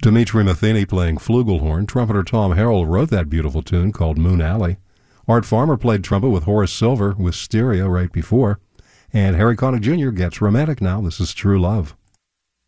Dimitri Matheny playing flugelhorn. Trumpeter Tom Harrell wrote that beautiful tune called Moon Alley. Art Farmer played trumpet with Horace Silver with Stereo right before. And Harry Connick Jr. gets romantic now. This is True Love.